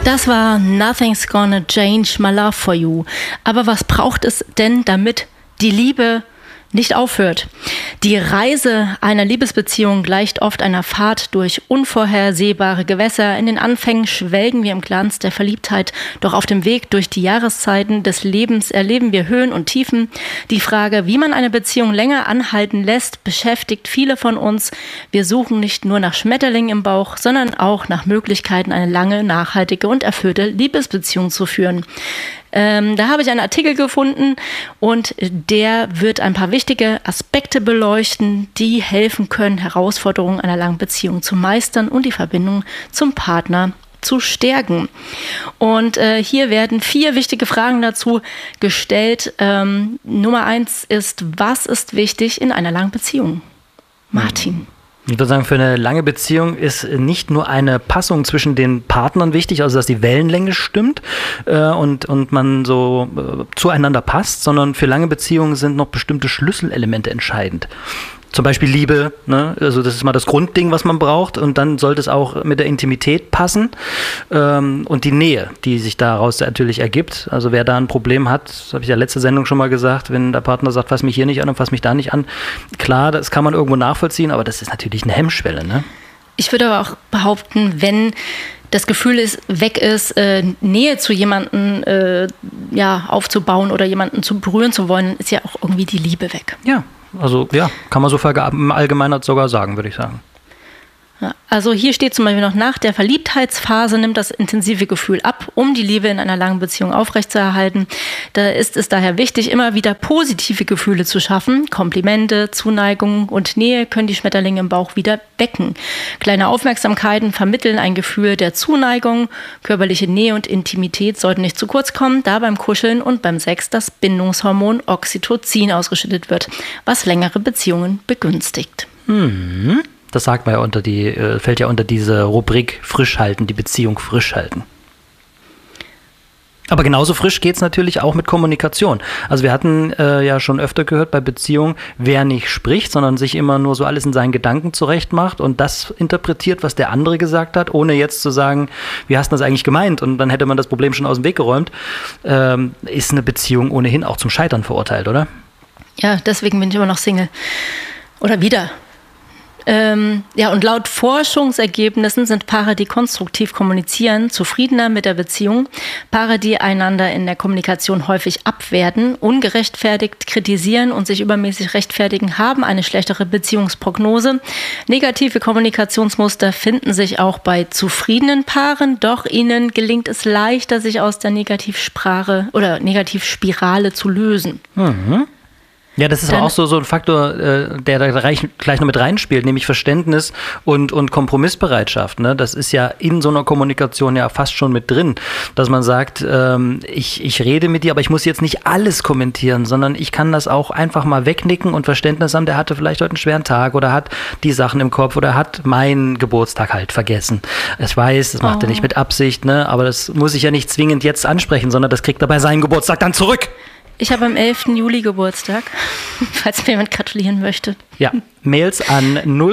Das war Nothing's Gonna Change My Love For You. Aber was braucht es denn, damit die Liebe nicht aufhört? Die Reise einer Liebesbeziehung gleicht oft einer Fahrt durch unvorhersehbare Gewässer. In den Anfängen schwelgen wir im Glanz der Verliebtheit, doch auf dem Weg durch die Jahreszeiten des Lebens erleben wir Höhen und Tiefen. Die Frage, wie man eine Beziehung länger anhalten lässt, beschäftigt viele von uns. Wir suchen nicht nur nach Schmetterlingen im Bauch, sondern auch nach Möglichkeiten, eine lange, nachhaltige und erfüllte Liebesbeziehung zu führen. Da habe ich einen Artikel gefunden und der wird ein paar wichtige Aspekte beleuchten, die helfen können, Herausforderungen einer langen Beziehung zu meistern und die Verbindung zum Partner zu stärken. Und hier werden 4 wichtige Fragen dazu gestellt. Nummer 1 ist, was ist wichtig in einer langen Beziehung? Martin. Ich würde sagen, für eine lange Beziehung ist nicht nur eine Passung zwischen den Partnern wichtig, also dass die Wellenlänge stimmt und man so zueinander passt, sondern für lange Beziehungen sind noch bestimmte Schlüsselelemente entscheidend. Zum Beispiel Liebe, ne? Also das ist mal das Grundding, was man braucht, und dann sollte es auch mit der Intimität passen und die Nähe, die sich daraus natürlich ergibt. Also wer da ein Problem hat, das habe ich ja letzte Sendung schon mal gesagt, wenn der Partner sagt, fass mich hier nicht an und fass mich da nicht an, klar, das kann man irgendwo nachvollziehen, aber das ist natürlich eine Hemmschwelle, ne? Ich würde aber auch behaupten, wenn das Gefühl weg ist, Nähe zu jemandem aufzubauen oder jemanden zu berühren zu wollen, ist ja auch irgendwie die Liebe weg. Ja. Also ja, kann man so im Allgemeinen sogar sagen, würde ich sagen. Ja, also hier steht zum Beispiel noch, nach der Verliebtheitsphase nimmt das intensive Gefühl ab, um die Liebe in einer langen Beziehung aufrechtzuerhalten. Da ist es daher wichtig, immer wieder positive Gefühle zu schaffen. Komplimente, Zuneigung und Nähe können die Schmetterlinge im Bauch wieder wecken. Kleine Aufmerksamkeiten vermitteln ein Gefühl der Zuneigung. Körperliche Nähe und Intimität sollten nicht zu kurz kommen, da beim Kuscheln und beim Sex das Bindungshormon Oxytocin ausgeschüttet wird, was längere Beziehungen begünstigt. Das sagt man ja fällt ja unter diese Rubrik frisch halten, die Beziehung frisch halten. Aber genauso frisch geht es natürlich auch mit Kommunikation. Also wir hatten ja schon öfter gehört bei Beziehungen, wer nicht spricht, sondern sich immer nur so alles in seinen Gedanken zurechtmacht und das interpretiert, was der andere gesagt hat, ohne jetzt zu sagen, wie hast du das eigentlich gemeint? Und dann hätte man das Problem schon aus dem Weg geräumt, ist eine Beziehung ohnehin auch zum Scheitern verurteilt, oder? Ja, deswegen bin ich immer noch Single. Oder wieder. Und laut Forschungsergebnissen sind Paare, die konstruktiv kommunizieren, zufriedener mit der Beziehung. Paare, die einander in der Kommunikation häufig abwerten, ungerechtfertigt kritisieren und sich übermäßig rechtfertigen, haben eine schlechtere Beziehungsprognose. Negative Kommunikationsmuster finden sich auch bei zufriedenen Paaren, doch ihnen gelingt es leichter, sich aus der Negativsprache oder Negativspirale zu lösen. Mhm. Ja, das ist auch so ein Faktor, der da gleich noch mit reinspielt, nämlich Verständnis und Kompromissbereitschaft. Ne? Das ist ja in so einer Kommunikation ja fast schon mit drin, dass man sagt, ich rede mit dir, aber ich muss jetzt nicht alles kommentieren, sondern ich kann das auch einfach mal wegnicken und Verständnis haben, der hatte vielleicht heute einen schweren Tag oder hat die Sachen im Kopf oder hat meinen Geburtstag halt vergessen. Ich weiß, das macht er nicht mit Absicht, ne? Aber das muss ich ja nicht zwingend jetzt ansprechen, sondern das kriegt er bei seinem Geburtstag dann zurück. Ich habe am 11. Juli Geburtstag, falls mir jemand gratulieren möchte. Ja, Mails an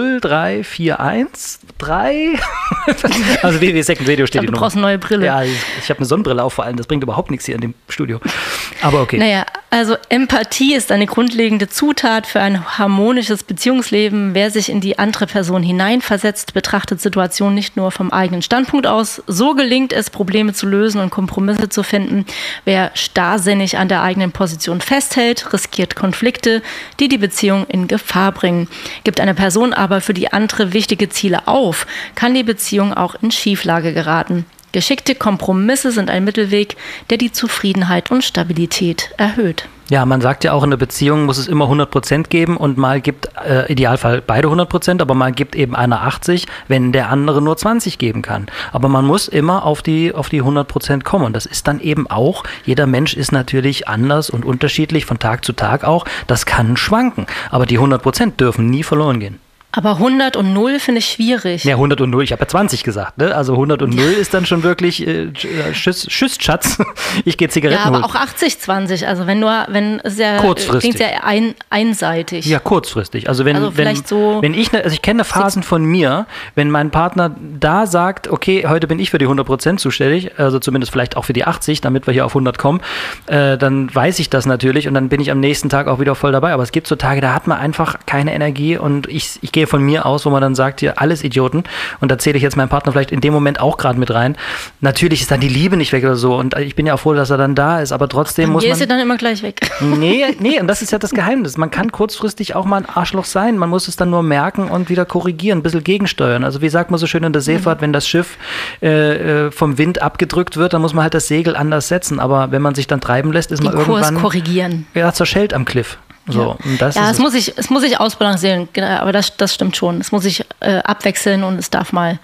03413. Also Second Radio steht die Nummer. Du brauchst eine neue Brille. Ja, ich habe eine Sonnenbrille auf vor allem. Das bringt überhaupt nichts hier in dem Studio. Aber okay. Naja, also Empathie ist eine grundlegende Zutat für ein harmonisches Beziehungsleben. Wer sich in die andere Person hineinversetzt, betrachtet Situationen nicht nur vom eigenen Standpunkt aus. So gelingt es, Probleme zu lösen und Kompromisse zu finden. Wer starrsinnig an der eigenen Position festhält, riskiert Konflikte, die die Beziehung in Gefahr bringen. Gibt eine Person aber für die andere wichtige Ziele auf, kann die Beziehung auch in Schieflage geraten. Geschickte Kompromisse sind ein Mittelweg, der die Zufriedenheit und Stabilität erhöht. Ja, man sagt ja auch, in einer Beziehung muss es immer 100% geben und mal gibt, Idealfall beide 100%, aber mal gibt eben einer 80, wenn der andere nur 20 geben kann. Aber man muss immer auf die 100% kommen. Und das ist dann eben auch, jeder Mensch ist natürlich anders und unterschiedlich von Tag zu Tag auch. Das kann schwanken. Aber die 100% dürfen nie verloren gehen. Aber 100 und 0 finde ich schwierig. Ja, 100 und 0, ich habe ja 20 gesagt, ne? Also 100 und 0 ist dann schon wirklich Tschüss, Schatz, ich gehe Zigaretten holen. Ja, aber auch 80-20, also wenn es ja klingt sehr einseitig. Ja, kurzfristig. Also wenn ich kenne Phasen von mir, wenn mein Partner da sagt, okay, heute bin ich für die 100% zuständig, also zumindest vielleicht auch für die 80, damit wir hier auf 100 kommen, dann weiß ich das natürlich und dann bin ich am nächsten Tag auch wieder voll dabei. Aber es gibt so Tage, da hat man einfach keine Energie und ich gehe von mir aus, wo man dann sagt, hier, alles Idioten. Und da zähle ich jetzt meinen Partner vielleicht in dem Moment auch gerade mit rein. Natürlich ist dann die Liebe nicht weg oder so. Und ich bin ja auch froh, dass er dann da ist. Aber trotzdem muss man... ist er dann immer gleich weg. Nee, und das ist ja das Geheimnis. Man kann kurzfristig auch mal ein Arschloch sein. Man muss es dann nur merken und wieder korrigieren, ein bisschen gegensteuern. Also wie sagt man so schön in der Seefahrt, wenn das Schiff vom Wind abgedrückt wird, dann muss man halt das Segel anders setzen. Aber wenn man sich dann treiben lässt, ist man irgendwann... Kurs korrigieren. Ja, zerschellt am Cliff. So, ja, und das es muss sich ausbalancieren, aber das stimmt schon. Es muss sich abwechseln und es darf mal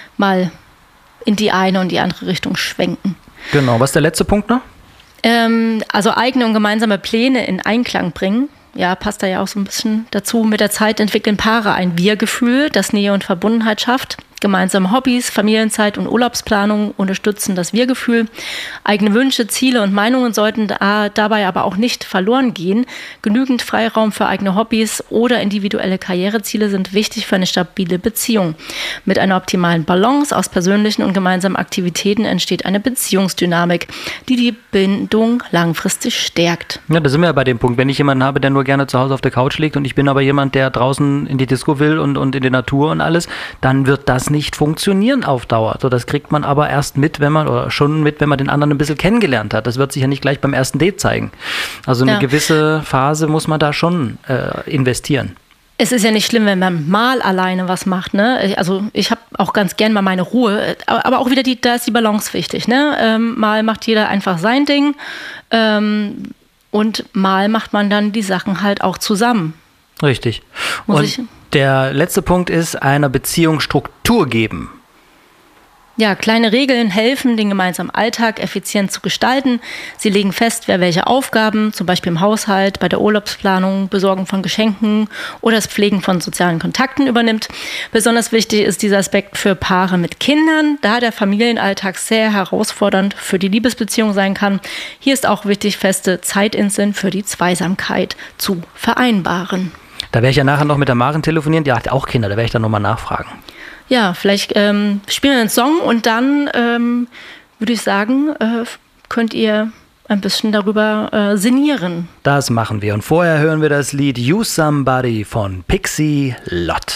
in die eine und die andere Richtung schwenken. Genau, was ist der letzte Punkt noch? Also eigene und gemeinsame Pläne in Einklang bringen. Ja, passt da ja auch so ein bisschen dazu. Mit der Zeit entwickeln Paare ein Wir-Gefühl, das Nähe und Verbundenheit schafft. Gemeinsame Hobbys, Familienzeit und Urlaubsplanung unterstützen das Wir-Gefühl. Eigene Wünsche, Ziele und Meinungen sollten dabei aber auch nicht verloren gehen. Genügend Freiraum für eigene Hobbys oder individuelle Karriereziele sind wichtig für eine stabile Beziehung. Mit einer optimalen Balance aus persönlichen und gemeinsamen Aktivitäten entsteht eine Beziehungsdynamik, die Bindung langfristig stärkt. Ja, da sind wir ja bei dem Punkt. Wenn ich jemanden habe, der nur gerne zu Hause auf der Couch liegt und ich bin aber jemand, der draußen in die Disco will und in die Natur und alles, dann wird das nicht funktionieren auf Dauer. So, das kriegt man aber erst mit, wenn man den anderen ein bisschen kennengelernt hat. Das wird sich ja nicht gleich beim ersten Date zeigen. Also eine gewisse Phase muss man da schon investieren. Es ist ja nicht schlimm, wenn man mal alleine was macht, ne? Also ich habe auch ganz gern mal meine Ruhe, aber auch wieder da ist die Balance wichtig, ne? Mal macht jeder einfach sein Ding und mal macht man dann die Sachen halt auch zusammen. Richtig. Der letzte Punkt ist, einer Beziehung Struktur geben. Ja, kleine Regeln helfen, den gemeinsamen Alltag effizient zu gestalten. Sie legen fest, wer welche Aufgaben, zum Beispiel im Haushalt, bei der Urlaubsplanung, Besorgen von Geschenken oder das Pflegen von sozialen Kontakten übernimmt. Besonders wichtig ist dieser Aspekt für Paare mit Kindern, da der Familienalltag sehr herausfordernd für die Liebesbeziehung sein kann. Hier ist auch wichtig, feste Zeitinseln für die Zweisamkeit zu vereinbaren. Da werde ich ja nachher noch mit der Maren telefonieren, die hat auch Kinder, da werde ich dann nochmal nachfragen. Ja, vielleicht spielen wir einen Song und dann würde ich sagen, könnt ihr ein bisschen darüber sinnieren. Das machen wir und vorher hören wir das Lied You Somebody von Pixie Lott.